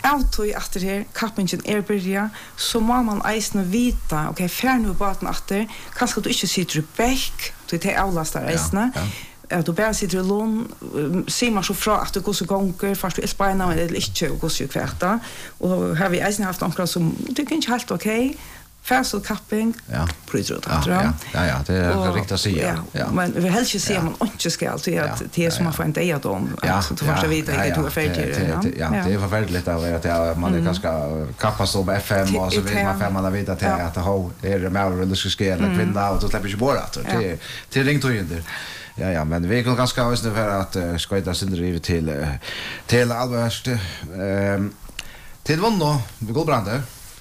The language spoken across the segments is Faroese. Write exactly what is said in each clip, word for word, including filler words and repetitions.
Auto efter här kappingen är börja så må man eisne vita okej fär nu båten efter kanske du inte sitter back till det avlastar eisne ja du bara sitter alone ser man så fra att du går så gånger fast du är spänna men det är inte går så kvarta och har vi eisne haft några som det kan inte helt okej färsel capping ja prydrot ja, ja ja ja det är riktigt att säga ja men vi helst ju ser man inte ska alltså att det är som man får en idé om att du får vita att du är färdig ja det är förfärligt att man är ganska kappas om F M och så vet man fem man vet att det att ha är det mer eller ska ske eller kvinna och så släpper ju bara att det det ringt och inte ja ja men vi kan ganska visst för att skjuta syndrivet till till allvärst ehm till vann då vi går brande.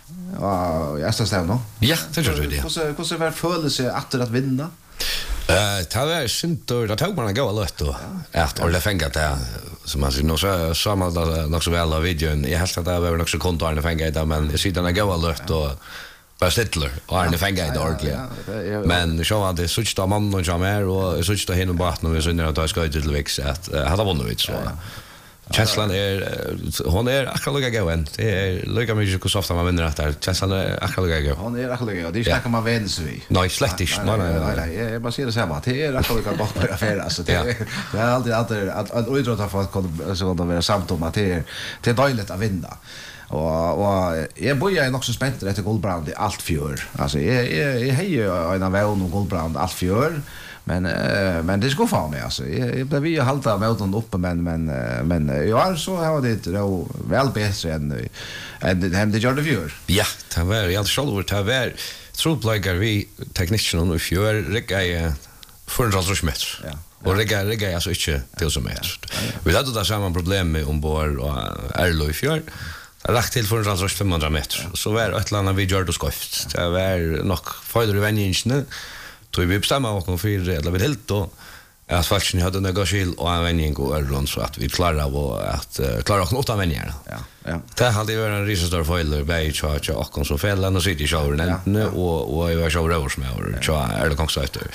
Ja, jag står stäv nu. Ja, det gör du det. Hur hur var följelse efter att vinna? Eh, det var synd då det tog man en gå lätt då. Att alla fänga det som man nu så samma där nog så väl av videon. Jag helst att det var nog så konto alla fänga det men jag sitter en gå lätt och bara sitter och alla fänga det ordentligt. Men så hade så där man och jammer och så där hinner bara när vi syns att det ska ut till väx att hade vunnit så. Känslan är hon är akkurat lika gåen. Det är lika mycket så ofta man vinner att där. Känslan är akkurat lika gåen. Hon är akkurat lika. Det snackar man vänner sig. Nej, slett inte. Nej nej nej. Jag bara ser det samma. Det är akkurat lika gott med affär alltså. Det det är alltid alltid att att idrotta för att så kan vara samt om att det är det är dåligt att vinna. Och och jag börjar nog så spänt efter Guldbrand i allt fjör. Alltså jag jag jag hejar en vän om Guldbrand allt fjör. Men uh, men det ska fan med alltså. Jag blev vi halta med den uppe men men uh, men uh, ja så har det då väl bättre än än det hände gjorde fjör. Ja, det var jag själv det var truppläggar vi tekniken och fjör räcka för en meter. Ja. Och räcka räcka alltså inte till som meter. Vi hade det samma problem med ombord och Erlo i fjör. Jag lagt till för en fem hundra meter. Så var ett landa vi gjorde skoft. Det var nog följder i vänjingen. Tog vi bestämma och kom för eller vi helt då att faktiskt hade några skil och en vändning och runt så att vi klarar av att klara att åtta vändningar. Ja. Ja. Det hade ju varit en risastor följder by charge och kom så fällan och sitter i showen och och jag var så rövs med och så är det kanske efter.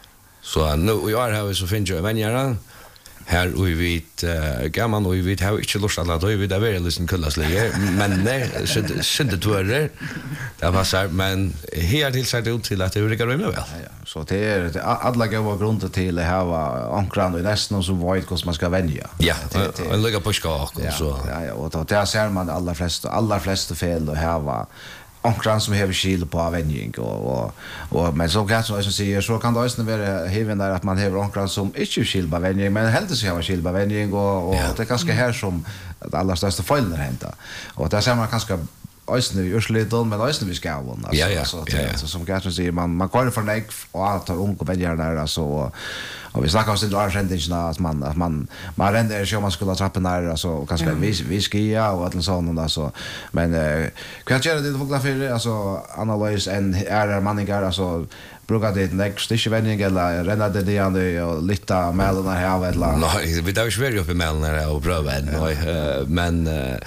Så nu jag har här så finns ju vändningar här vi vet gammal och vi vet hur inte lust alla då vi där vill lyssna kullaslige men nej så så det var det det var så men här till sig ut till att det rycker med väl så det är alla goda grunder till att ha ankran och nästan som vet hur man ska vänja ja en lägga på skak och så ja ja och då där ser man alla flesta alla flesta fel och här var ankran som har skil på avvänjning och och och men så kan så som säger så kan det också vara heven där att man har ankran som inte skil på avvänjning men helt så har skil på avvänjning och och det är kanske här som alla största felen händer och där ser man kanske Ösnen vi ursliton men ösnen vi ska vara alltså ja, ja, så ja, ja. som kanske säger man man går för nej och att ta ung och välja där alltså och vi snackar oss till Argentina att man att man man render så man skulle trappa ner alltså kanske mm. vi vi skia och allt sånt och så men eh kan jag det för för alltså analys en är manningar alltså brukar det next inte vändning eller renna det det andra och lite mellan här eller nej vi tar ju svårt upp i mellan och pröva nej men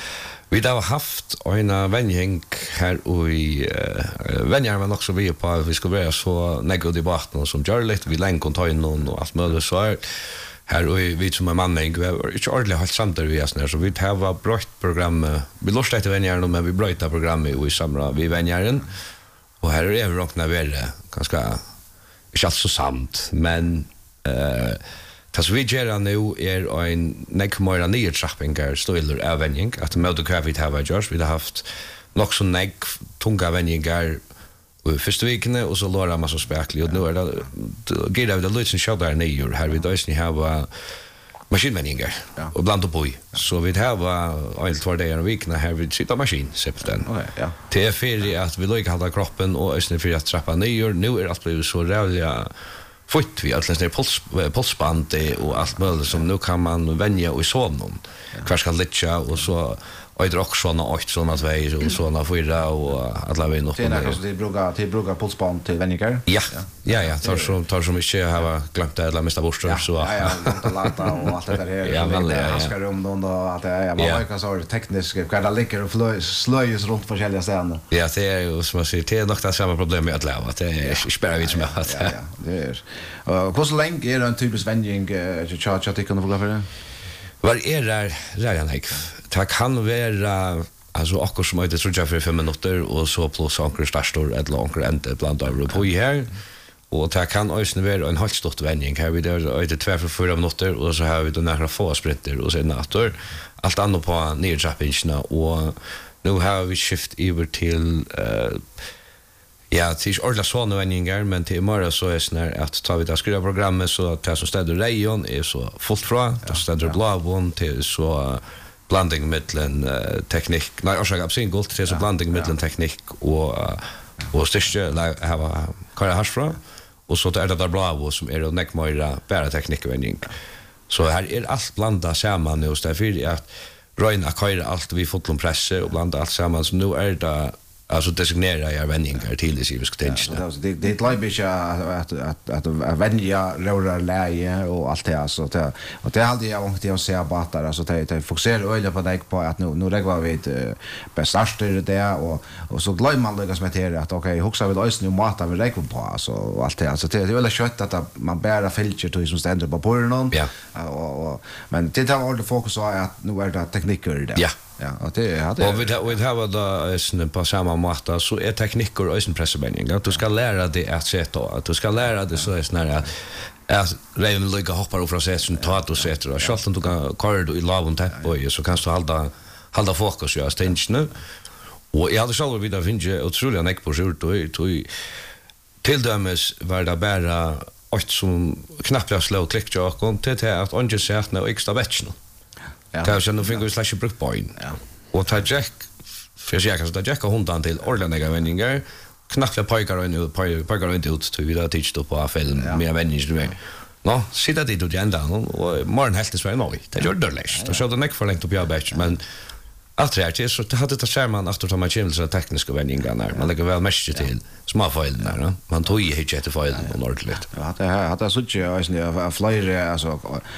vi har haft en vändning här och i uh, vänjar man också vi på vi ska vara så negativ debatt som gör lite vi länk och ta in någon och allt möjligt så här här och vi som är manning vi har inte ordentligt hållit samt där vi är så vi har brött program vi lust efter vänjar men vi bröt programmet och i samra vi vänjaren och här är det rockna väl ganska inte alls så sant men eh Tas vi gör nu är en nekmöra nya trappingar stoiler avvänjning att möta kravit have just vi har haft nog så nek tunga avvänjningar och första veckan och så låra massa späckligt och nu är det ger det lite show där ner här vi då ni har maskinvänjningar och bland på så vi har en två dagar i veckan här vi sitter maskin septen ja det är för att vi lägger hålla kroppen och ösnen för att trappa ner nu är det blivit så rävliga fort vi alltså det puls pulsband och allt möjligt som nu kan man vänja och i sån kvar ska litcha och så och det också såna åt såna två och såna fyra och alla vi nog det är också det brukar till brukar pulsband till vänjningar ja ja ja tar så tar så mycket har glömt det eller mesta borström så ja ja och lata och allt det där ja väl ja ska rum då och allt det ja man kan så tekniskt kvar det ligger och slöjs runt på olika ställen ja det är ju som man säger det är nog det samma problem med att leva att det är spärrar vi som att ja det är och hur så länge är det en typisk vändning till charge att det kan få för det var är där redan det kan vara alltså också som heter tror jag för fem minuter och så plus ankar startstor ett långt ända bland av på här och det kan också vara en halv stort vändning här vi där det två för fyra minuter och så har vi då några få sprinter och sen natter allt annat på nedtrappningarna och nu har vi skift över till uh, ja, det är ordentligt sådana vändningar, men till imorgon så är det när att tar vi det skriva programmet så att det som städer rejon är så fullt fra, det städer blåbån till så blandning mellan uh, teknik, nej, jag säger absolut gott till så blandning mellan teknik och uh, och styrke, like, ha kara hash fra, och så är det där blåbån som är och neckmöra bara teknikvändning. Så här är allt blandat samman nu, så därför är att röjna köra allt vi fått presse och blanda allt samman, så nu är det alltså designera jag vändningar till det civiska tension. Det det är lite att att att att vänja röra läge och allt det alltså det och det hade jag ångt att se bara där alltså det det fokuserar öle på dig på att nu nu det var vi bestarter det och och så glömmer man det som heter att okej huxa vi ösn nu mata vi räcker på alltså och allt det alltså det är väl kött att man bära filter till som ständer på porren ja och men det tar all det fokus på att nu är det tekniker det ja ja och det hade och vi vi har då ösn på samma måte så är tekniker och ösn pressbändning att du ska lära dig att sätta att du ska lära dig så är snarare att reven ligger hoppar och processen tar att sätta och så att du kan köra i lavon tempo så kan du hålla hålla fokus ja ständigt nu och jag hade själv vidare finge otroligt mycket på sjurt och till dömes var det bara åt som knappt slå klick jag kom till att onge sagt när extra vetchen ja kanske nu fick vi slash brukt point ja och ta jack för jag kan så ta jack hundan till ordentliga vändningar knappt pojkar och nu pojkar och inte ut till vidare teach då på film med vändningar du vet no sitta dit och ända och morgon helt så är nog det gör det läst och så det näck för längt upp jag batch men allt rätt är så det hade det skärman efter ta man chimney så tekniska vändningar när man lägger väl mest till små filer där man tog ju hit till filen ordentligt ja det här hade så ju alltså flyer alltså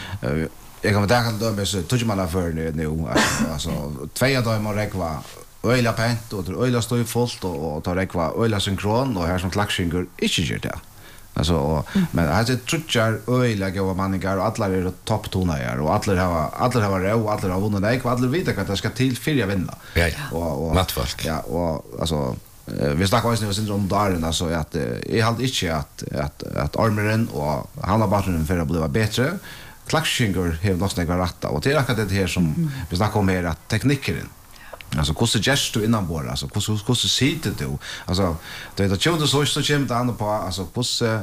jag kan ta kan då med så tog man för nu alltså två dagar man räkva öla pent och öla står ju fullt och tar räkva öla synkron och här som klacksyngur inte gör det alltså men alltså trutchar öla gå manningar och alla är topptonar och alla har alla har ro alla har vunnit dig och alla vet att det ska till för att vinna ja och och mattfolk ja och alltså vi snackar ju nu syndrom där alltså att jag hade inte att att att armeren och han har bara för att bli bättre klacksyngur har nog snägga rätta och det är akkurat det här som vi snackar om här att tekniken alltså hur suggest du innan bord alltså hur hur sitter du alltså det är det tjugo så så kämt andra på alltså hur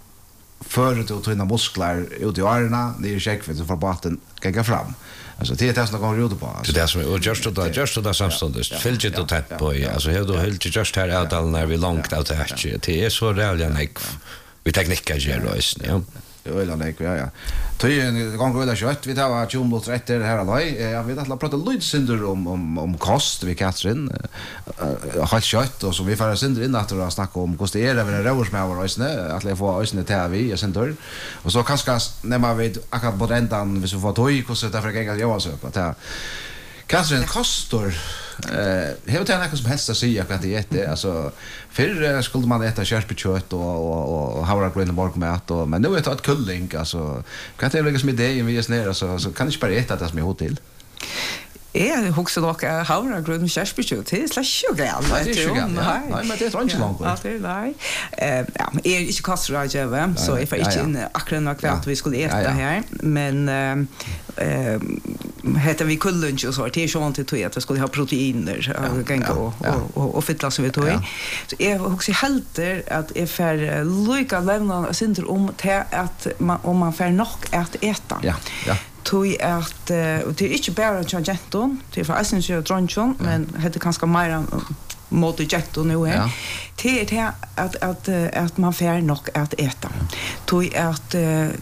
för du träna muskler ut i armarna det är check för för batten gå fram alltså det är det som går ut på så det som är just det just det samståndet fyllt det tätt på alltså hur du höll just här ut all när vi långt ut här det är så reellt vi tekniker gör oss ja öla nej ja ja. Tøy en gång öla kött vi tar tjugo minuter efter här alla. Jag vet att prata lite synder om om om kost vi Katrin. Har kött och så vi får synder in att då snacka om hur det är över en råsmävar och snä att jag får ösne T V och synder. Och så kanske när man vet akkurat på den dan vi så får tøy hur så därför jag jag så på att Katrin kostar eh hur det något som helst att säga att det är alltså för skulle man äta körsbärkött och och och havregryn och morgonmat och men nu är det ett kulling alltså kan det läggas med det vi är ner alltså så kan inte bara äta det som är hotell Jag huxar dock havregryn och körsbärkött det är slash sugar nej nej men det är inte långt ja det är nej eh ja är inte kostrådgivare så if inte in akkurat något kvart vi skulle äta här men eh heter vi kullunch och så det är ju inte till att vi skulle ha proteiner och gänga och och och fylla så vi tog i så jag också helt att är för lika lämna syndrom om till att man om man får nog att äta ja ja tog att och det är inte bara changenton det är essential tronchon men heter kanske mer mot jetto nu här det är det att att att man får nog att äta tog att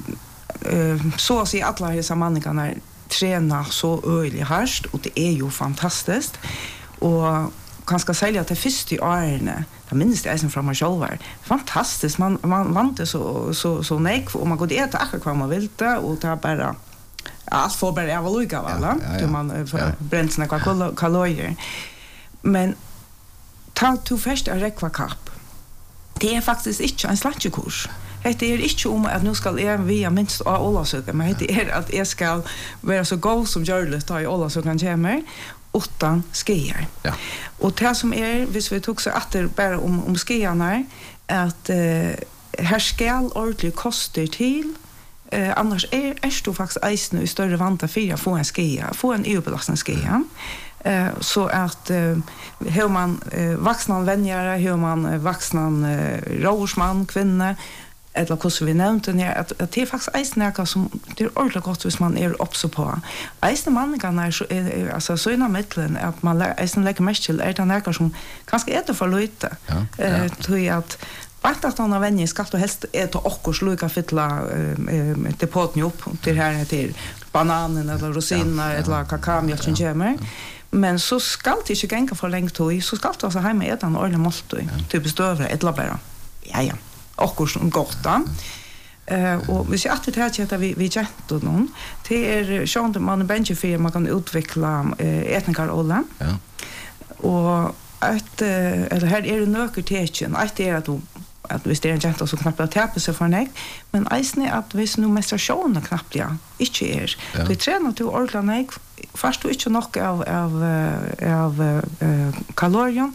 så att se alla dessa manningarna träna så öligt harst och det är ju fantastiskt och kanske säga att det första i åren det minns det är som från mig själv fantastiskt man man vant så så så nej och man går det äta akkurat vad man vill och ta bara allt får bara av lika va då man bränt sina kalorier men ta to först en rekvakapp det är faktiskt inte en slatchekurs Det är inte om att nu ska jag via minst av Ålasöka, men det är att jag ska vara så god som görligt i Ålasökan kommer utan skier. Ja. Och det som är, hvis vi tog så att det bara om, om skierna, att eh, här ska ordentligt koster till. Eh, annars är är du faktiskt eisen i större vanta för att få en skia, få en överbelastning skia. Eh, så att eh, hur man eh, vuxna vänjare, hur man eh, vuxna eh, råsman, kvinna, eller hur vi nämnde det, att, att det är faktiskt eisen som det är ordentligt gott hvis man är också på. Eisen mannigan är så, eh, alltså så innan mittlen att man eisen lägger mest till är det näka som kanske äter för lite. Ja, ja. Eh, tror jag att Vart att han har vänjer ska du helst äta och sluka fylla eh, depoten upp till här till bananen eller rosiner eller kakaomjölken kommer. Men så ska det inte gänga för länge till så ska du alltså hemma äta en ordentlig måltid. Typ stövre eller bara. Ja ja. Och som gott då. Eh och vi ser att det här att vi vi jätte någon till är sjönde man benche för man kan utveckla eh, etnikar olla. Ja. Och att eller här är det nökertecken. Att det är att att vi står inte så knappt att täppa sig för nej, men eisen är att vi nu menstruationen knappt ja, inte är. Ja. Vi tränar till ordla nej, fast du inte nog av av av uh, kalorier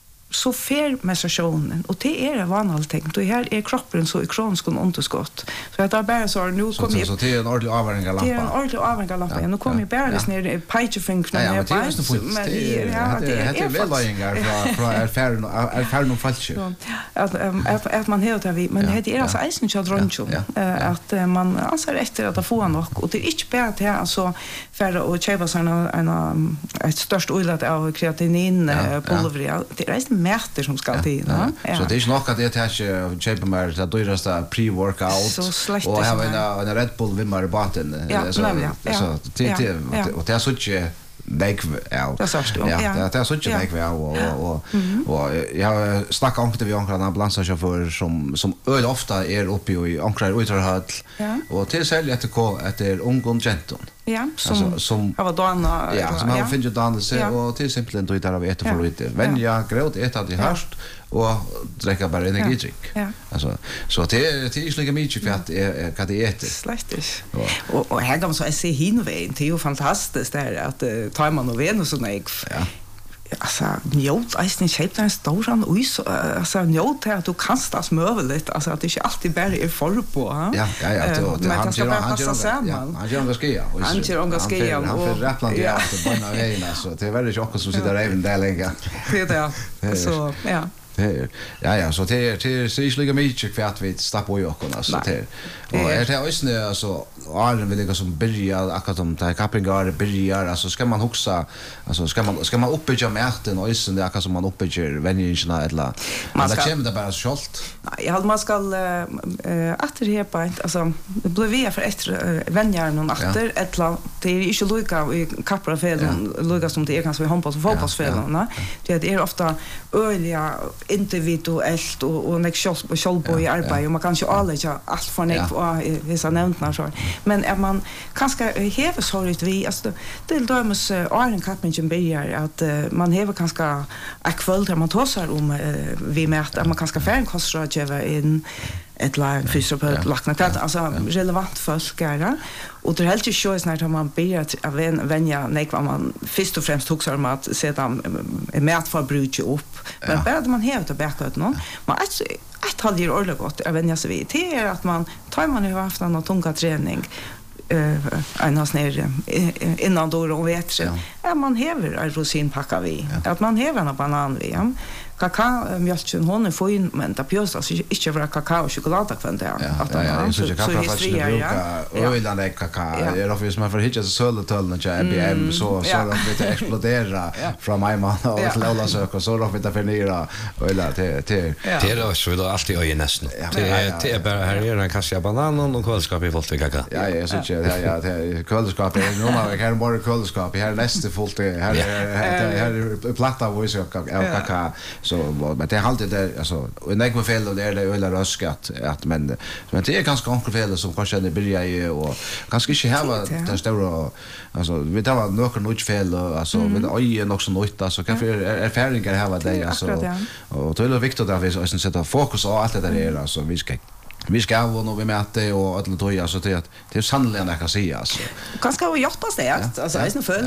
så fer menstruationen och det är det vanligt tänkt och här är kroppen så i kronisk underskott så att det bara så nu kommer så, så det är en ordentlig avvärningarlampa. Det är en ordentlig avvärningarlampa. Nu kommer bara det ner pejfingrarna ner på. Men det är det är väl längre från från erfarenhet erfarenhet falsch. Att att att man helt vi men det är alltså isen chat runt att man alltså efter att få nog och det är inte bara det alltså för att köpa såna en ett störst oilat av kreatinin pulver det är mäter som ska till, ja. Ja. Så det är nog att det är köpa mer det dyraste pre-workout och ha en en Red Bull vimmar i baten. Ja, så så det och det är så inte nej ja. Det är så ja. Ja, det är så inte nej och och och jag snackar om det vi ankrar ambulanschaufför som som öl ofta är uppe i ankrar utrhöll och till sälja till ko efter ungdom genton. Ja, som som har dana ja, som har finnit dana sig och till simpelt då där av ett för lite. Vänja gröt äta det härst och dricka bara energidryck. Ja. Alltså så det det är lika mycket för att är kan det äta. Släktigt. Och och här kan man så se hinvägen det är ju fantastiskt där att tar man och vän och så nej. Ja. Alltså njöt eisen köpt en stor us alltså njöt att du kastas möjligt alltså att det inte alltid bara är för på ha ja ja ja det han han gör han gör han gör skia han gör han skia och för Rappland ja så bara vägen alltså det är väldigt chock som sitter även där länge det är så ja ja ja så det det ser lika mycket för att vi stappar ju också alltså det och är det också alltså Arlen vill jag som börja akkurat om det kappingar börjar alltså ska man huxa alltså ska man ska man uppbygga märten och isen det akkurat som man uppbygger vänjerna eller man ska det kommer bara skolt nej jag man ska eh återhepa alltså det blir vi för ett vänjer någon åter ett det är inte lika i kapprafelen lika som det är kanske i handboll och fotbollsfelen det är ofta öliga individuellt och och näck skjolbo i arbete och man kan ju alla allt för näck och vissa nämntna så men är man kanske häver sorgligt vi alltså det är dömes Arlen Kappingen börjar att man häver kanske akväll där man tossar om vi mäter att man kanske får en kostrådgivare in ett lag fysioterapeut lakna kan alltså relevant folk är och det är helt ju så när man börjar att vänja näck vad man först och främst huxar om att sätta mätförbruk upp men bara man häver att backa ut någon man alltså ett halvår ordentligt gott att vänja sig vid det är att man tar man ju haft en tunga träning eh en har snär innan då och vet så ja man häver en rosinpacka vi att man häver en banan vi kakao mjölken hon är fin men det pjös alltså inte vara kakao och choklad kvar där att ja så kakao faktiskt bruka ölen där kakao är då för man får hitta så söl tölna till M B M så så då vet det explodera från mig man och Lola söker så då vet det förnira ölen till till det är så då alltid öje nästan det det är bara här är en kassa banan och kölskåp i fullt kakao ja jag så ja ja det kölskåp är nu man kan bara kölskåp här nästa fullt här här platta vad så kakao så men det är alltid där alltså och när jag fel och det är det öle röskat att men men det är ganska onkel fel som kanske det börjar ju och kanske inte ha det stora alltså vi tar några något fel alltså med oj också något alltså kanske erfarenheter här vad det alltså och det är viktigt att vi så sätta fokus på allt det där är alltså vi ska vi ska ha och vi mäter och alla tog alltså det att det är sannolikt jag kan säga alltså. Kanske har hjälpa sig alltså alltså är det för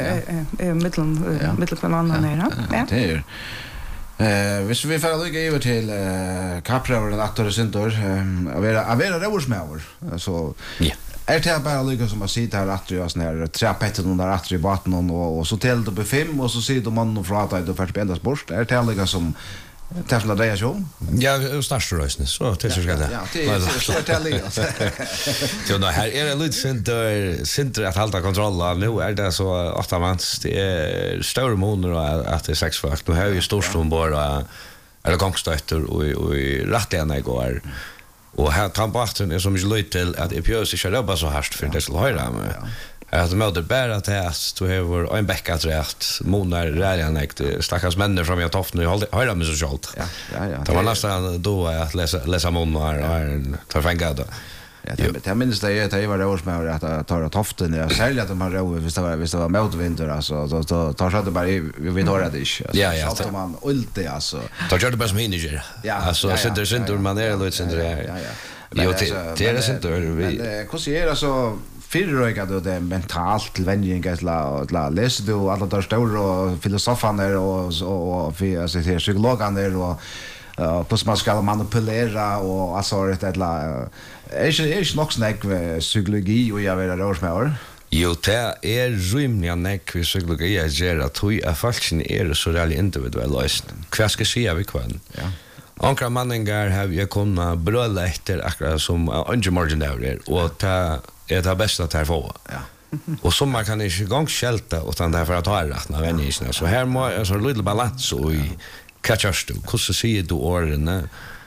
eh mitten mitten från annan där. Ja. Det är Eh, hvis vi får lykke over til eh Kaprøver den aktuelle sintor, eh av vera av vera råsmauer. Altså ja. Er det bare lykke som att sitta här att göra sån här trapetten under att i båten och och så till det på fem och så sitter man och pratar då för spendas bort. Är det lykke som Tesla det jag om? Ja, startrösning så det så ska det. Ja, det är det lykke. Så då här är det lite center center att hålla kontroll av nu är det så åtta mans det är stora månader att det är sex folk. Nu har ju storstom bara eller gångstötter och och rättliga igår. Och här transporten är så mycket löjt till att E P Ö sig jobba så hårt för det skulle höra med. Att möter bara att det du har en bäcka rätt månader redan ägt stackars människor från jag toft nu höra med så skalt. Ja, ja, ja. Det var nästan då att läsa läsa månader och ta fänga då. Ja, det det minns det är det var års med att ta toften ja särskilt att de har ro visst det var visst det var motvind alltså då då tar så det bara vi tar det inte ja ja så man ulte alltså tar det bara som manager alltså center center man är lite center ja ja jo det är center vi hur ser det så förröga då det mentalt tillvänjning eller la läser du alla där stora och filosoferna och och för alltså det psykologerna och Uh, plus man ska manipulera och alltså det är la är är är nog snack psykologi och jag vet det också mer. Jo, det är rymliga näck för psykologi jag ger att hur är faktiskt är så reellt individuellt. Vad ska säga vi kan? Ja. Ankra manningar har jag kunnat brölla efter akkurat som under margin där och ta är det bästa att få. Ja. Och som man kan inte gång skälta utan därför att ha rätt när vännerna så här må alltså lite balans och i catchast du hur så ser du ordene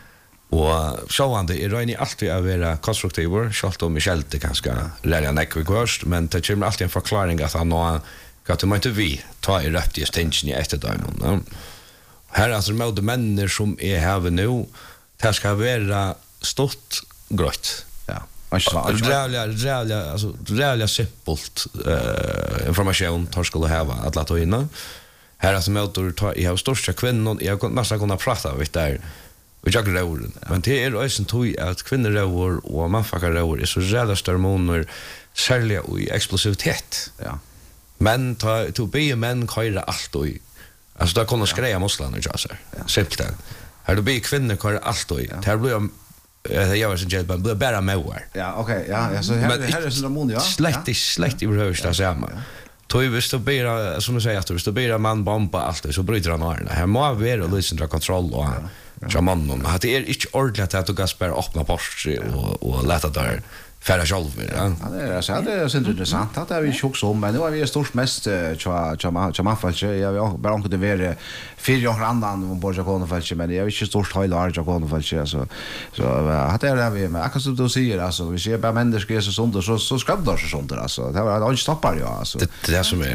och så han det är ju alltid att vara konstruktiv schalt om Michel det ganska lära näck vi först men det kommer alltid en förklaring att han har got inte vi ta i rätt extension i efter dagen. Här alltså med de människor som är här nu det ska vara stort grått. Ja. Rävliga, rävliga, alltså rävliga simpelt uh, information tar skulle ha att låta in. Här alltså motor tar jag har största kvinnor jag kan nästan kunna prata vet där. Och jag glömmer men det är också tog att kvinnor rör och man fuckar rör är så jävla hormoner särskilt i explosivitet. Ja. Men ta to be män köra allt och alltså där kommer skräja musklerna ju så. Simpelt. Här då be kvinnor köra allt och det blir jag jag var så jävla blir bara mer. Ja, okej. Ja, alltså här här är så hormon ja. Släkt släkt i rövsta samma. Tog vi stå bara som du säger att vi stå bara man bomba allt så bryter han arna. Här må vi vara lite under kontroll och ja mannen att det är inte ordentligt att du gaspar öppna Porsche och och låta där färra själv med. Ja, det är så det är så intressant att vi chock om men nu är vi stort mest tja tja tja mafalche jag vill bara inte vara fyra år annan om Borja Konofalche men jag vill inte stort hela år jag Konofalche så så att det är vi med akkurat som du säger alltså vi ser bara människor så sånt så så ska det så sånt alltså det var inte stoppar ju alltså det är som är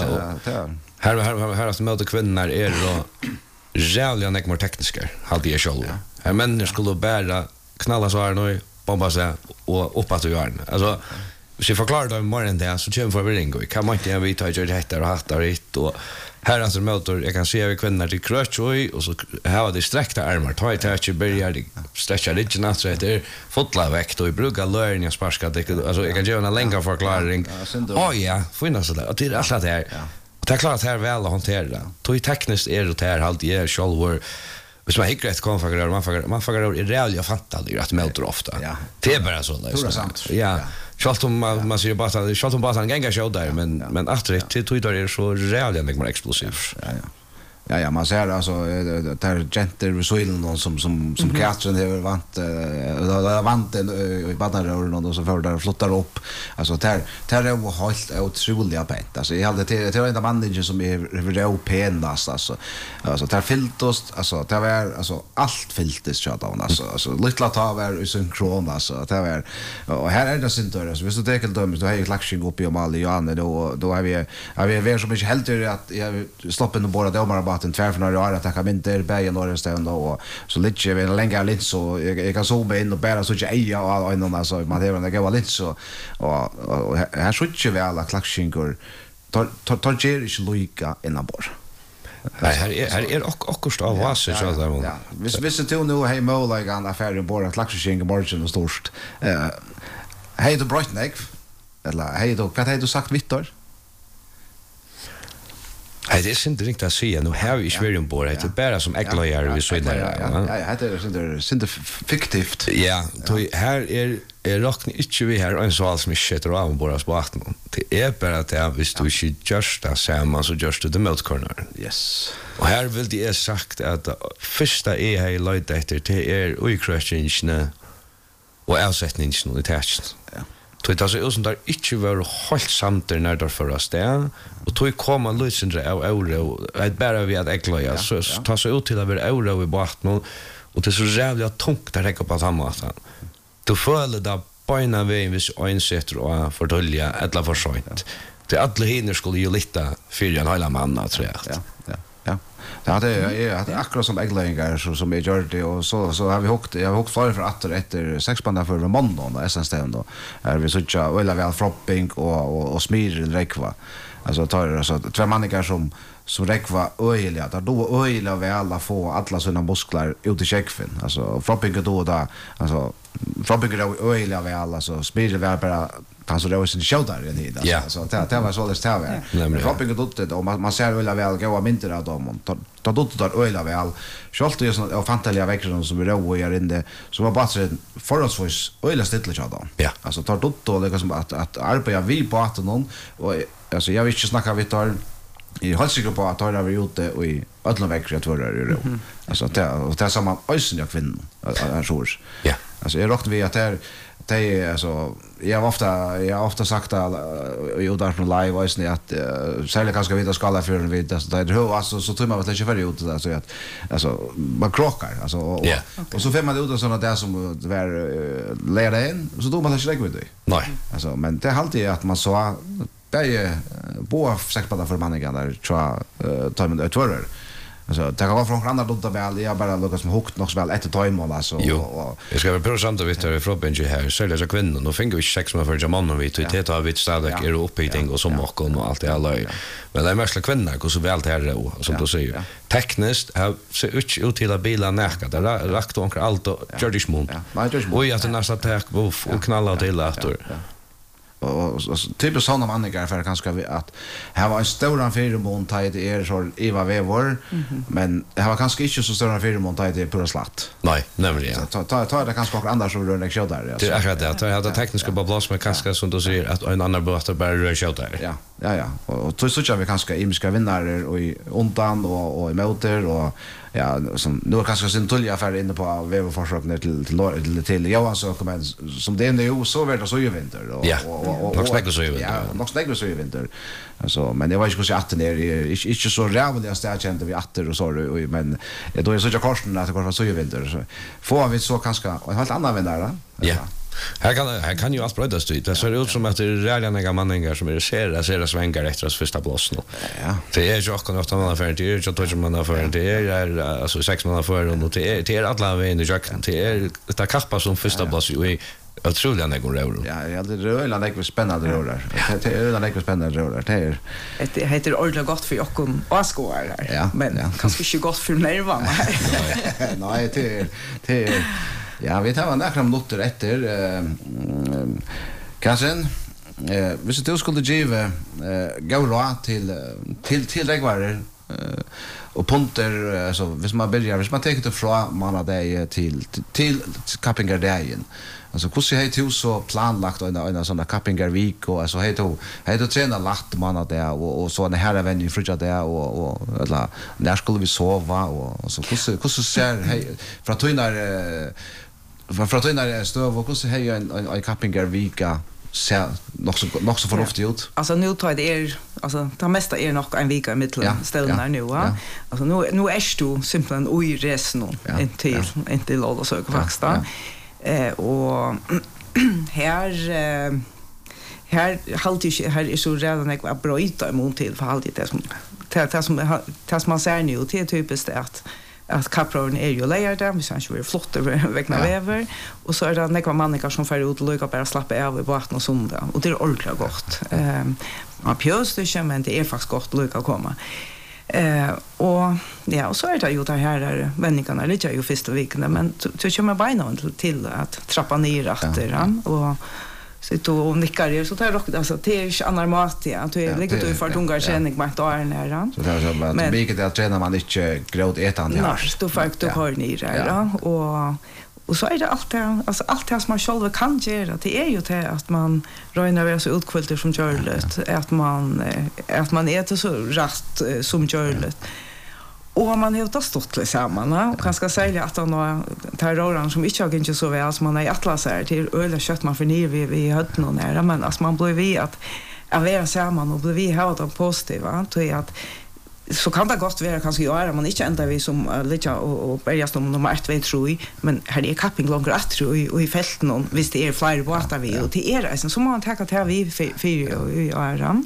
och här här här att möta kvinnor är då jävla mycket mer tekniska hade jag själv. Här människor skulle bära knalla så här nu bomba sig och uppåt och göra. Alltså så förklarar det mer än det så kommer för ring och kan man inte vi tar ju det här och hattar det och här alltså motor jag kan se vi kvinnor till crutch och så har det sträckta armar tar det att börja stretcha lite natt så det fotla väck och i brukar learn jag sparska det alltså jag kan ge en längre förklaring. Oj ja, finnas så där. Det är allt det här. Det är klart här väl att hantera det. Tog tekniskt är det här halt är själva hvis man hickar ett konfigurerar man fagar man fagar i reelja fattar det att motor ofta. Det är bara så där. Ja. Schalt om man ser bara schalt om bara en gänga show där men men efter det tog det är så reelja mycket mer explosivt. Ja ja. Ja ja man ser alltså där gentle resoilen någon som som som Katrin har vant eh vant i badrörn och så för där flottar upp alltså där där är helt otroligt pent alltså jag hade det det var inte manager som är rå penast alltså alltså där filtost alltså det var alltså allt filtes så där alltså alltså lilla ta var i synkron alltså det var och här är det synter alltså visst det kan dömas då har jag klaxing upp i Mali Janne då då är vi är vi är så mycket helt att jag stoppar den bara domar en tvär för några år att jag kan inte bäja några ställen då och så lite vi längre lite så jag kan zooma in och bara så att jag och någon alltså man det var gå lite så och här så inte vi alla klaxingar tar tar tar ger inte lika innan bor. Nej, här är här är också också av vad så jag där. Ja. Vis vis det nu hej mål an affär bor att laxskinka margin och störst. Eh hej då Brighton eller hej då vad hade du sagt Victor? Nej, det är inte riktigt att säga. Nu har vi Sverige bor det är bara som ägglajar vi så där. Ja, ja, det är inte inte fiktivt. Ja, då här är är rockn inte vi här en så alls mycket och av bara sparten. Det är bara att det visst du should just that samma så just the milk corner. Yes. Och här vill det är sagt att första är här lite efter det är oj crashingen och avsättningen i test. Ja. Tog det alltså som där inte var helt samt när där för oss där och tog komma lösendre av euro ett bara vi att äckla så ta så ut till att vara euro i botten och det är så jävla tungt att räcka på samma sätt. Du följer där beina vägen vis en sätter och förtälja eller för sent. Det alla hinner skulle ju lite för en hela manna tror jag. Ja, ja. Ja. Ja, det är att akkurat som äggläggar så som är gjort det och så så har vi hukt jag har hukt för för att efter sex band för måndag då S N ständ då är vi så tjå eller väl fropping och och, och smir räkva. Alltså tar det så två människor som som räkva öjliga där då öjliga vi alla få alla såna muskler ut i checkfin. Alltså fropping då då alltså fropping då öjliga vi alla så smir vi bara han så det var sin shoulder i det yeah. alltså det det var så det stäver. Men fropping då det och man man ser väl väl gå av mindre av dem och då då då öjliga väl schalt ju såna fantastiska växter som vi då gör in det så var bara för oss för öjliga stilla så då. Ja. Alltså tar då då det som att att arbeta vi på att någon och alltså jag vill inte snacka vi tar i halsiga på att ha vi ute och i alla växter att vara i ro. Alltså det och det är samma ösen jag kvinnor är så. Ja. Alltså jag rockar vi att det det är alltså jag har ofta jag har ofta sagt att ju där från live var det att sälja kanske vidare skala för vi det där hur alltså så tror man att det är för ut där så att alltså man krockar alltså och, yeah. och så får man det ut och såna där som var lära in så då man inte lägger det. Nej. Alltså men det är alltid att man så det är bo sex på för mannen där tror jag tar man det tvåor. Alltså det kan vara från andra då väl jag bara Lucas som hukt nog väl ett timemål alltså och jag ska väl procent av det från Benji här så det är kvinnor och fick vi sex med för Jamon och vi tog det av vi stadig är uppe i ting och så mock och allt det alla men det är mest kvinnor och så väl här då som du säger tekniskt har så ut ut till att bilar näka där rakt och allt och George Moon och jag att nästa attack och knalla till åter och typ såna manningar för kanske att här var en stor fyramån tajt är så Eva Vevor men det var kanske inte så stor fyramån tajt är på slatt. Nej, nämligen. Ta ta ta det kanske också andra så rör det show där. Det är akkurat det. Jag hade tekniska babblas med kanske som du säger att en annan båt bara rör show där. Ja, ja, ja. Och så så vi kanske imiska vinnare och i undan och och i motor och ja som nu kanske sin tulja för inne på Veverforsök ner till till till Johan så kommer som det är nu så vart det så ju vinter och och och snäggt så ju vinter. Ja, nog snäggt så ju vinter. Alltså men det var ju kanske att det är inte så rävligt att jag kände vi åter och så men då är så jag korsen att det går så ju vinter så får vi så kanske en helt annan vinnare. Ja. Här kan här kan ju allt brödas dit. Det ser ut som att det är räliga några manningar som är ser ser svängar efter oss första blås nu. Ja. Det är ju också något annat för det är ju två månader för det är alltså sex månader för och det är det är alla vägen i jacken. Det är det kappa som första blås ju jag tror det är någon Ja, jag det rölar det är spännande rölar. Det är rölar det är spännande rölar. Det är det heter ordentligt gott för Jokon och skåar här. Men kanske inte gott för nervarna här. Nej, det det ja, vi tar några minuter efter eh kanske eh vi ska skulle ge eh gå då till till till regvarer eh och punter alltså hvis man börjar hvis man tar det från månad där till till Kappingardagen. Alltså hur ser det ut så planlagt en en sån där Kappingarvik och alltså heter heter träna lagt månad där och och så när här är ju frigga där och och eller när skulle vi sova och så hur hur ser hej för att när för att när stöv och hur ser hej en en Kappingarvika ser nog så nog så förnuftigt ut. Alltså nu tar det är alltså det mesta är nog en vecka i mitten ställena nu va. Alltså nu nu är du simpelthen oj resten en till en till alla så faktiskt. Eh och här eh, här halt ju här är så redan jag att bryta emot till för alltid det som det som det som man ser nu till typiskt att att kapronen är ju lejer där vi sen ju flott vägna väver och så är det några människor som får ut och lycka bara slappa av i båten och sonda och det är ordentligt gott. Eh man pjöst det men det är faktiskt gott lycka komma. Eh och ja, och så är det ju det här där vändningarna ligger ju första veckan men så kommer beina till, till att trappa ner efter ja. och så då nickar det så tar jag alltså det är inte normalt att det ligger då för tunga känning med då är nära. Så det är så att mycket det tränar man inte gröt ätande här. Nej, då får du har ni där och och så är det allt det alltså allt det som man själv kan göra det är ju det att man rönar väl så utkvälter som görligt att man att man äter så rätt som görligt. Och man har då stått tillsammans och kanske säga att han har terroren som inte har inte så väl som man har atlas här till öl kött man för ner vi vi hade någon nära men alltså man blir vi att att vara samman och blir vi ha det positiva till att så kan det gott vara kanske göra man inte ända vi som uh, lite och och börja som nummer ett vet tror jag men här är capping långt att tror jag och i fälten och visst det är fler båtar vi och till är det så man tar till vi för och göra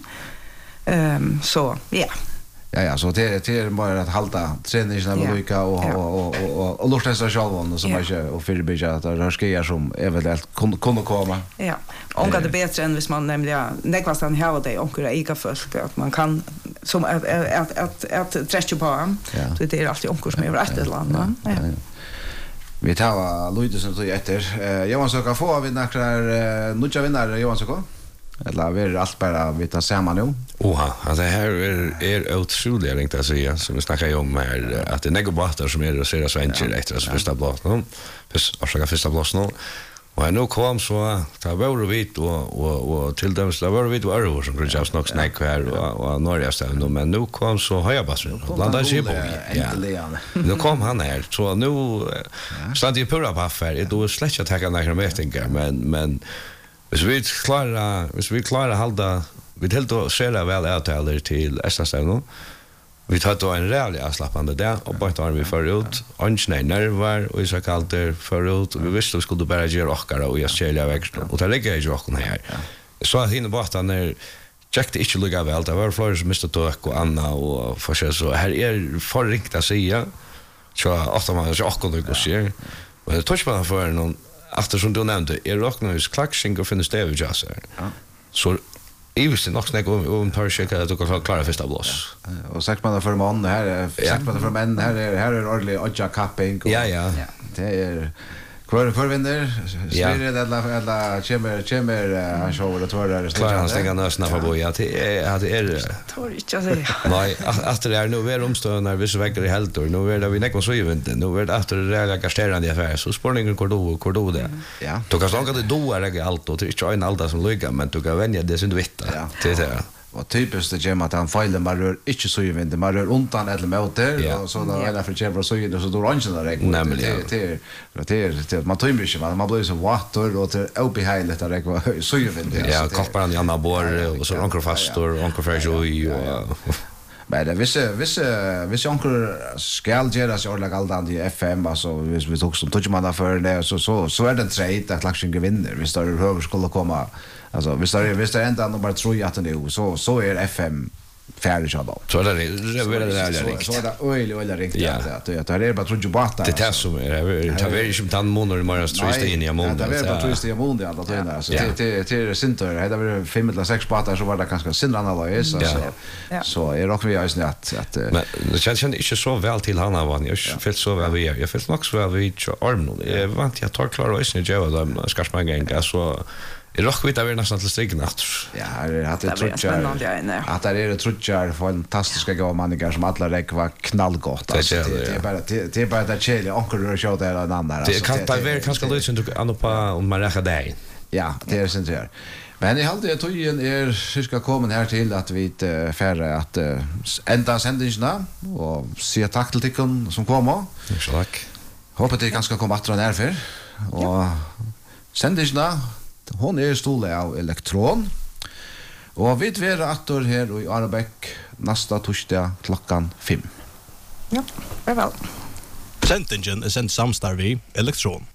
ehm så ja Ja ja, så det det är bara att hålla träningen av Luca och och och och låta sig själva som är och förebygga att det sker som eventuellt kunde komma. Ja. Och det är bättre än hvis man nämligen nekvastan här och det och ika folk att man kan som att att att att träcka på. Så det är alltid onkel som är rätt ett land. Ja. Vi tar Luisa som så efter. Jag måste söka få vi några nya vinnare Johan så eller är allt bara vi tar samman nu. Oha, alltså här är är otroligt ringt att säga som vi snackar om här att det är negabater som är och ser svenskar efter så första blås nu. Först försöka första blås nu. Och nu kom så ta var vit och och och till dem så var vit var och som kunde just nog snack här och och norra stan men nu kom så höja basen landa sig på. Ja. Nu kom han här så nu stod ju pura på affär det då släcka att ta några mätningar men men hvis vi klarar hvis vi klarar hålla vi helt då skärra väl avtaler till Estland. Vi tar då en reell avslappande där och bara tar vi för ut ansknä nerver och så kallt där för ut och vi visste vi skulle bara göra rockare och jag skälja väg och det ligger ju också här. Så att hinna bort när checkte inte lugga väl det var fler som miste tåg och Anna och för så här är för riktigt att säga så att man så också det går se. Men det touch man för någon efter som du nämnde är rocknus klaxing och finns det ju just här. Så I visste nog snack om om tar checka att du kan klara första blås. Och sagt man för man här sagt man för män här är här är ordentlig odja capping. Ja ja. Det är kvar för vinner. Sverige det alla alla chamber chamber han show det tror det är han stänger nästan på boja det är det är tror inte att säga. Nej, efter det är nu är omstående när vi så väcker i helt och nu är det vi näck vad så ju inte. Nu är det efter det där gasterande affär så spårningen går då går då det. Ja. Du kan snacka det då är det allt och det är inte en allt som lyckas men du kan vänja det som du vet. Det är och typiskt det gem att han failar man rör inte så ju vinter man rör undan eller mot där och så då är det för chamber så ju så då rangen där regn det det det man tar ju mycket man blir så water och det uppe hela det där så ju vinter ja koppar i andra bor och så onkel fastor onkel för joy och men det visse visse visse onkel skall göra så ordentligt allt i F M alltså vis vi också touch man för det så så så är det trade att Laxing vinner vi står höger skulle komma alltså vi står vi står ända nog bara tror jag att det så så är F M färdig så då så är det det är det riktigt så är det öl öl riktigt att det är det bara tror ju bara det är som är det är ju tan månader i morgon trist in i månaden det är bara trist i månaden att det så det det är synd det hade varit fem eller sex båtar så var det ganska synd analys så så är det också vi har snett att men det känns inte så väl till han var jag felt så väl vi jag felt också väl vi arm nu jag vant jag tar klar och är snä jag då ska springa en gas så är rock vid över nästan till striken natt. Ja, det hade trutjar. Att det är trutjar fantastiska gåva manigar som alla räck var knallgott. Alltså det är bara det är bara det chili onkel rör show där en annan. Det kan ta vara kanske lite som du kan på om man räcker dig. Ja, det är sant här. Men i halde tog ju är så ska komma här till att vi färre att ända sändningarna och se tack till ticken som kommer. Tack. Hoppas det ganska komma att dra ner för och sändningarna hon är stole av elektron. Och vi vet att det här i Arbäck nästa torsdag klockan fem. Ja, väl. Sentingen är sent samstarv i elektron.